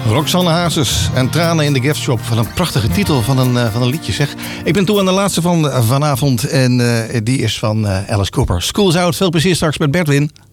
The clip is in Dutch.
Roxanne Hazes en Tranen in de Gift Shop. Wat een prachtige titel van een liedje, zeg. Ik ben toe aan de laatste van vanavond. En die is van Alice Cooper. School's Out. Veel plezier straks met Bertwin.